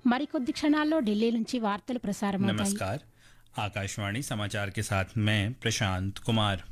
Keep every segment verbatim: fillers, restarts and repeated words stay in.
మరికొద్ది క్షణాల్లో ఢిల్లీ నుంచి వార్తలు ప్రసారమవుతాయి. नमस्कार, आकाशवाणी समाचार के साथ मैं प्रशांत कुमार।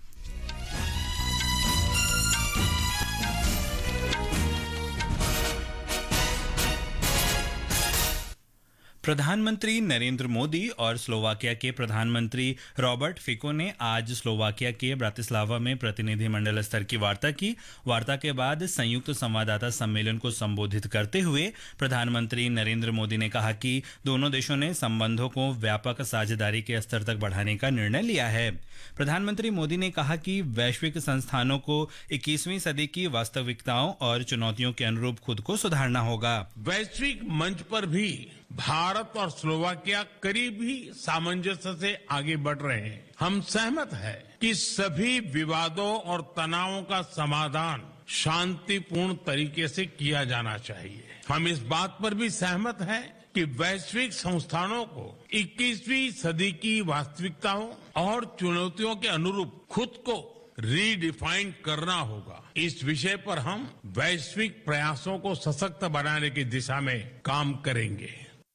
प्रधानमंत्री नरेंद्र मोदी और स्लोवाकिया के प्रधानमंत्री रॉबर्ट फिको ने आज स्लोवाकिया के ब्रातिस्लावा में प्रतिनिधिमंडल स्तर की वार्ता की। वार्ता के बाद संयुक्त संवाददाता सम्मेलन को संबोधित करते हुए प्रधानमंत्री नरेंद्र मोदी ने कहा कि दोनों देशों ने संबंधों को व्यापक साझेदारी के स्तर तक बढ़ाने का निर्णय लिया है। प्रधानमंत्री मोदी ने कहा कि वैश्विक संस्थानों को इक्कीसवीं सदी की वास्तविकताओं और चुनौतियों के अनुरूप खुद को सुधारना होगा। वैश्विक मंच पर भी भारत और स्लोवाकिया करीब ही सामंजस्य से आगे बढ़ रहे हैं। हम सहमत हैं कि सभी विवादों और तनावों का समाधान शांतिपूर्ण तरीके से किया जाना चाहिए। हम इस बात पर भी सहमत हैं कि वैश्विक संस्थानों को इक्कीसवीं सदी की वास्तविकताओं और चुनौतियों के अनुरूप खुद को रीडिफाइन करना होगा। इस विषय पर हम वैश्विक प्रयासों को सशक्त बनाने की दिशा में काम करेंगे।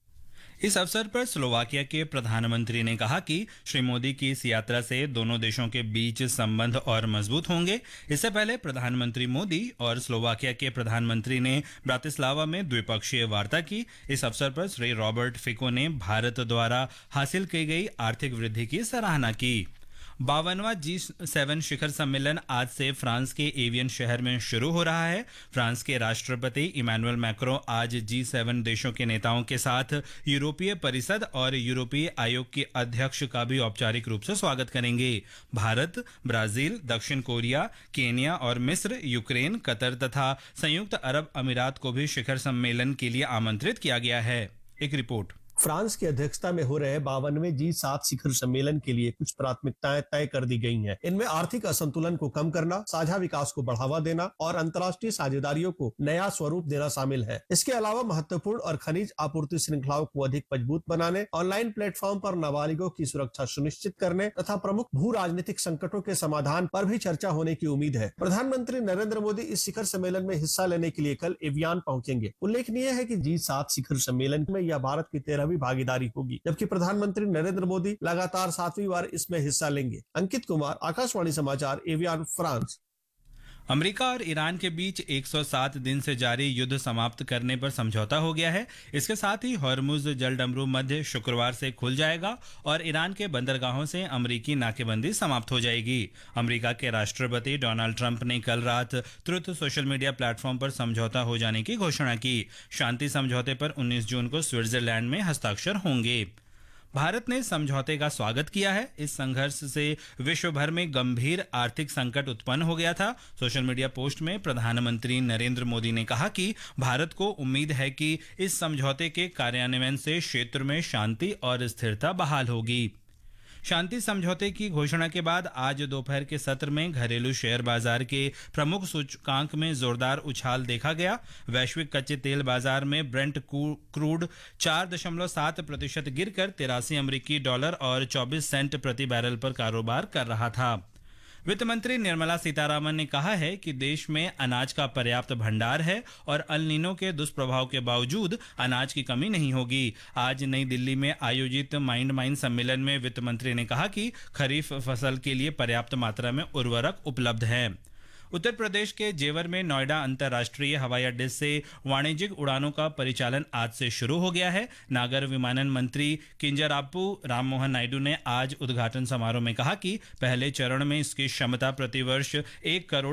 इस अवसर पर स्लोवाकिया के प्रधानमंत्री ने कहा कि श्री मोदी की इस यात्रा से दोनों देशों के बीच संबंध और मजबूत होंगे। इससे पहले प्रधानमंत्री मोदी और स्लोवाकिया के प्रधानमंत्री ने ब्रातिस्लावा में द्विपक्षीय वार्ता की। इस अवसर पर श्री रॉबर्ट फिको ने भारत द्वारा हासिल की गई आर्थिक वृद्धि की सराहना की। बावनवां जी सेवन शिखर सम्मेलन आज से फ्रांस के एवियन शहर में शुरू हो रहा है। फ्रांस के राष्ट्रपति इमैनुअल मैक्रों आज जी सेवन देशों के नेताओं के साथ यूरोपीय परिषद और यूरोपीय आयोग के अध्यक्ष का भी औपचारिक रूप से स्वागत करेंगे। भारत, ब्राजील, दक्षिण कोरिया, केन्या और मिस्र, यूक्रेन, कतर तथा संयुक्त अरब अमीरात को भी शिखर सम्मेलन के लिए आमंत्रित किया गया है। एक रिपोर्ट। फ्रांस की अध्यक्षता में हो रहे बावनवें जी सात शिखर सम्मेलन के लिए कुछ प्राथमिकताएं तय कर दी गई हैं। इनमें आर्थिक असंतुलन को कम करना, साझा विकास को बढ़ावा देना और अंतर्राष्ट्रीय साझेदारियों को नया स्वरूप देना शामिल है। इसके अलावा महत्वपूर्ण और खनिज आपूर्ति श्रृंखलाओं को अधिक मजबूत बनाने, ऑनलाइन प्लेटफॉर्म पर नाबालिगों की सुरक्षा सुनिश्चित करने तथा प्रमुख भू राजनीतिक संकटों के समाधान पर भी चर्चा होने की उम्मीद है। प्रधानमंत्री नरेंद्र मोदी इस शिखर सम्मेलन में हिस्सा लेने के लिए कल एवियन पहुंचेंगे। उल्लेखनीय है कि जी सात शिखर सम्मेलन में यह भारत की तेरह भी भागीदारी होगी, जबकि प्रधानमंत्री नरेंद्र मोदी लगातार सातवीं बार इसमें हिस्सा लेंगे। अंकित कुमार, आकाशवाणी समाचार, एवियन, फ्रांस। अमेरिका और ईरान के बीच एक सौ सात दिन से जारी युद्ध समाप्त करने पर समझौता हो गया है। इसके साथ ही हॉर्मुज जलडमरू मध्य शुक्रवार से खुल जाएगा और ईरान के बंदरगाहों से अमेरिकी नाकेबंदी समाप्त हो जाएगी। अमेरिका के राष्ट्रपति डोनाल्ड ट्रंप ने कल रात ट्रुथ सोशल मीडिया प्लेटफॉर्म पर समझौता हो जाने की घोषणा की। शांति समझौते पर उन्नीस जून को स्विट्जरलैंड में हस्ताक्षर होंगे। भारत ने समझौते का स्वागत किया है। इस संघर्ष से विश्व भर में गंभीर आर्थिक संकट उत्पन्न हो गया था। सोशल मीडिया पोस्ट में प्रधानमंत्री नरेंद्र मोदी ने कहा कि भारत को उम्मीद है कि इस समझौते के कार्यान्वयन से क्षेत्र में शांति और स्थिरता बहाल होगी। शांति समझौते की घोषणा के बाद आज दोपहर के सत्र में घरेलू शेयर बाजार के प्रमुख सूचकांक में जोरदार उछाल देखा गया। वैश्विक कच्चे तेल बाजार में ब्रेंट क्रूड चार दशमलव सात प्रतिशत गिरकर तिरासी अमेरिकी डॉलर और चौबीस सेंट प्रति बैरल पर कारोबार कर रहा था। वित्त मंत्री निर्मला सीतारामन ने कहा है कि देश में अनाज का पर्याप्त भंडार है और अल नीनो के दुष्प्रभाव के बावजूद अनाज की कमी नहीं होगी। आज नई दिल्ली में आयोजित माइंड माइन सम्मेलन में वित्त मंत्री ने कहा कि खरीफ फसल के लिए पर्याप्त मात्रा में उर्वरक उपलब्ध है। उत्तर प्रदेश के जेवर में नोएडा अंतर्राष्ट्रीय हवाई अड्डे से वाणिज्यिक उड़ानों का परिचालन आज से शुरू हो गया है। नागर विमानन मंत्री किंजरापू राममोहन नायडू ने आज उद्घाटन समारोह में कहा कि पहले चरण में इसकी क्षमता प्रतिवर्ष एक करोड़